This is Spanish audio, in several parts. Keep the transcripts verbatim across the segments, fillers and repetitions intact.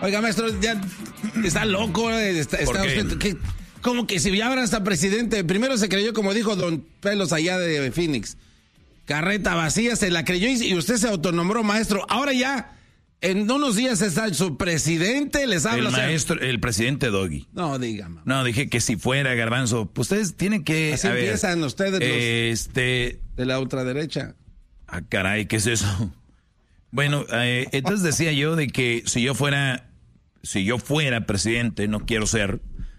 Oiga, maestro, ya está loco. Está, está usted, ¿qué? Como que si ya ahora está presidente, primero se creyó, como dijo Don Pelos allá de Phoenix, carreta vacía, se la creyó y usted se autonombró maestro. Ahora ya, en unos días está su presidente, les habla. El maestro, el presidente Doggy. No, dígame. No, dije que si fuera, Garbanzo, pues ustedes tienen que... Así empiezan ver, ustedes los este, de la ultraderecha. Ah, caray, ¿qué es eso? Bueno, eh, entonces decía yo de que si yo fuera, si yo fuera presidente, no quiero ser...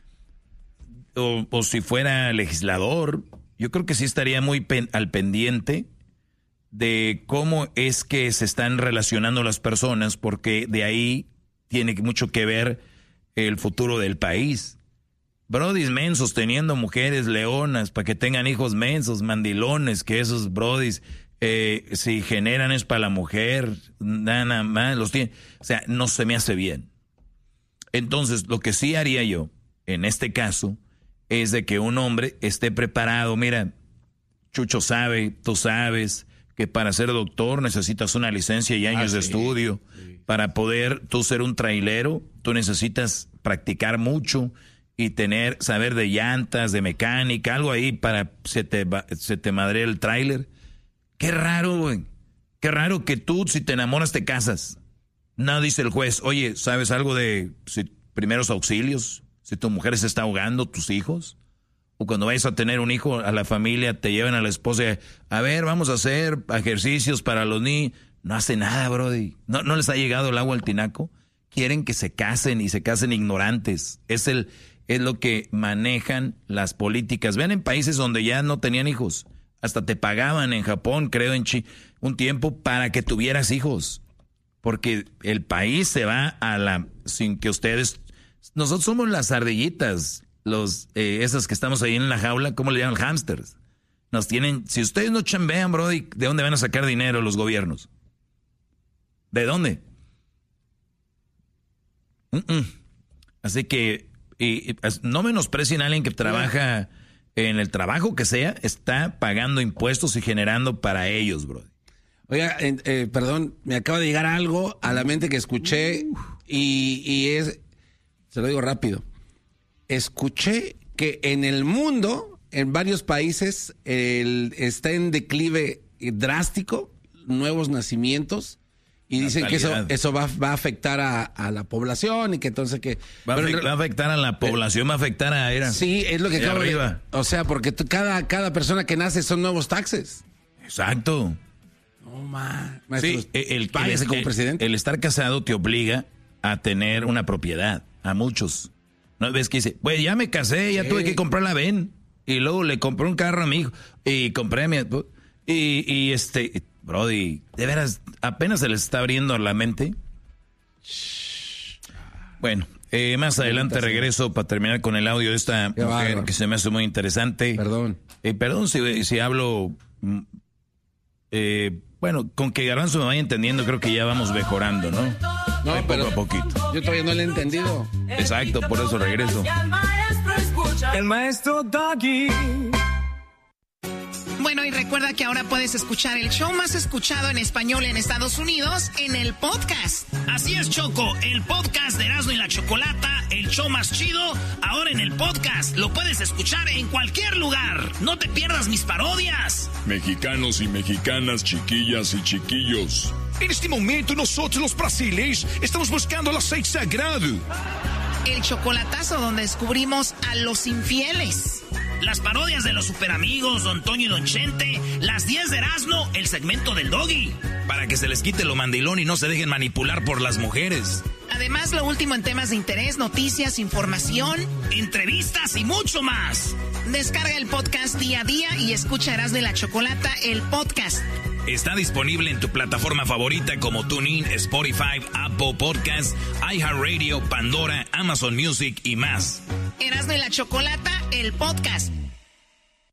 O, o si fuera legislador, yo creo que sí estaría muy pen, al pendiente de cómo es que se están relacionando las personas, porque de ahí tiene mucho que ver el futuro del país. Brodis mensos teniendo mujeres leonas para que tengan hijos mensos, mandilones, que esos brodis eh, si generan es para la mujer, nada más, los tienen. O sea, no se me hace bien. Entonces, lo que sí haría yo, en este caso, es de que un hombre esté preparado. Mira, Chucho sabe, tú sabes que para ser doctor necesitas una licencia y años ah, sí, de estudio. Sí. Para poder tú ser un trailero, tú necesitas practicar mucho y tener, saber de llantas, de mecánica, algo ahí para se te, se te madre el tráiler. Qué raro, güey. Qué raro que tú, si te enamoras, te casas. No, dice el juez, oye, ¿sabes algo de si, primeros auxilios? Si tu mujer se está ahogando, tus hijos, o cuando vayas a tener un hijo, a la familia, te llevan a la esposa, a ver, vamos a hacer ejercicios para los niños. No hace nada, brody. No, no les ha llegado el agua al tinaco. Quieren que se casen y se casen ignorantes. Es el, es lo que manejan las políticas. Vean en países donde ya no tenían hijos. Hasta te pagaban en Japón, creo, en Chile, un tiempo para que tuvieras hijos. Porque el país se va a la, sin que ustedes... Nosotros somos las ardillitas, los eh, esas que estamos ahí en la jaula, ¿cómo le llaman? Hamsters. Nos tienen, si ustedes no chambean, bro, ¿de dónde van a sacar dinero los gobiernos? ¿De dónde? Uh-uh. Así que y, y, no menosprecien a alguien que trabaja en el trabajo que sea, está pagando impuestos y generando para ellos, bro. Oiga, eh, eh, perdón, me acaba de llegar algo a la mente que escuché y, y es... Se lo digo rápido. Escuché que en el mundo, en varios países, el, está en declive drástico, nuevos nacimientos, y dicen Natalidad. que eso, eso va, va a afectar a, a la población y que entonces que... Va, pero, va a afectar a la población, va a afectar a... Era, sí, es lo que acabo de... O sea, porque tú, cada, cada persona que nace son nuevos taxes. Exacto. No, man. Sí, el, el, el, como presidente. el estar casado te obliga a tener una propiedad. A muchos. ¿No ves que dice? Pues ya me casé, ya sí. tuve que comprar la ven. Y luego le compré un carro a mi hijo. Y compré a mi... Y, y este... Brody, de veras, apenas se les está abriendo la mente. Bueno, eh, más adelante regreso para terminar con el audio de esta Qué mujer barro. que se me hace muy interesante. Perdón. Eh, perdón si, si hablo... Eh, bueno, con que Garbanzo me vaya entendiendo, creo que ya vamos mejorando, ¿no? No, Ay, pero poco a poquito. Yo todavía no le he entendido. Exacto, por eso regreso. El maestro Doggy. Bueno, y recuerda que ahora puedes escuchar el show más escuchado en español en Estados Unidos en el podcast. Así es, Choco, el podcast de Erasmo y la Chocolata, el show más chido, ahora en el podcast. Lo puedes escuchar en cualquier lugar. No te pierdas mis parodias. Mexicanos y mexicanas, chiquillas y chiquillos. En este momento nosotros los brasileños estamos buscando el aceite sagrado. El chocolatazo donde descubrimos a los infieles. Las parodias de los superamigos, Don Toño y Don Chente, las diez de Erasmo, el segmento del Doggy. Para que se les quite lo mandilón y no se dejen manipular por las mujeres. Además, lo último en temas de interés, noticias, información, entrevistas y mucho más. Descarga el podcast día a día y escucha Erasmo y la Chocolata, el podcast. Está disponible en tu plataforma favorita como TuneIn, Spotify, Apple Podcasts, iHeartRadio, Pandora, Amazon Music y más. Erasmo y la Chocolata, el podcast.